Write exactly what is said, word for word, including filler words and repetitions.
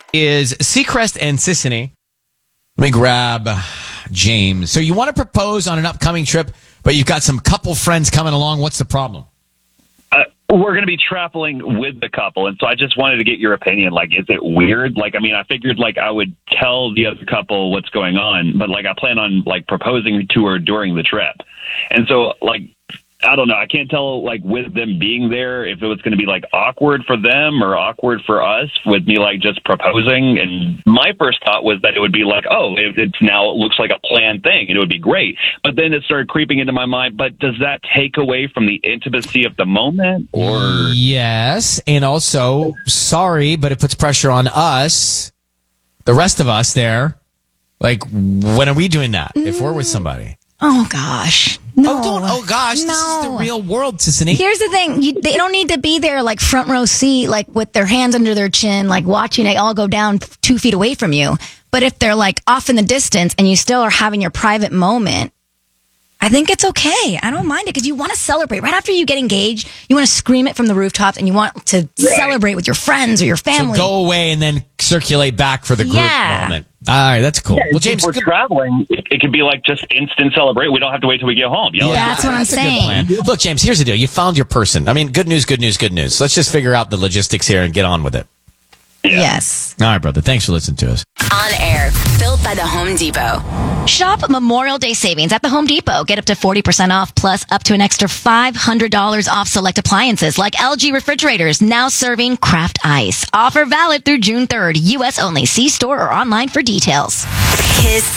is Seacrest and Sisanie. Let me grab James. So you want to propose on an upcoming trip, but you've got some couple friends coming along. What's the problem? Uh, we're going to be traveling with the couple, and so I just wanted to get your opinion. Like, is it weird? Like, I mean, I figured, like, I would tell the other couple what's going on, but, like, I plan on, like, proposing to her during the trip. And so, like, I don't know. I can't tell, like, with them being there, if it was going to be, like, awkward for them or awkward for us with me, like, just proposing. And my first thought was that it would be like, oh, it, it's now, it looks like a planned thing, and it would be great. But then it started creeping into my mind, but does that take away from the intimacy of the moment? Or Yes, and also, sorry, but it puts pressure on us, the rest of us there. Like, when are we doing that if we're with somebody? Oh, gosh. No. Oh, don't, oh gosh, no. This is the real world, Sisanie. Here's the thing. You, they don't need to be there like front row seat, like with their hands under their chin, like watching it all go down two feet away from you. But if they're like off in the distance and you still are having your private moment, I think it's okay. I don't mind it because you want to celebrate. Right after you get engaged, you want to scream it from the rooftops and you want to right. celebrate with your friends or your family. So go away and then circulate back for the group yeah. moment. All right, that's cool. Yeah, well, James, if we're good- traveling, it, it could be like just instant celebrate. We don't have to wait till we get home. You know? Yeah, that's what I'm that's saying. A good plan. Look, James, here's the deal. You found your person. I mean, good news, good news, good news. Let's just figure out the logistics here and get on with it. Yeah. Yes. All right, brother. Thanks for listening to us. On air, built by the Home Depot. Shop Memorial Day savings at the Home Depot. Get up to forty percent off plus up to an extra five hundred dollars off select appliances like L G refrigerators, now serving Kraft Ice. Offer valid through June third. U S only. See store or online for details. Kiss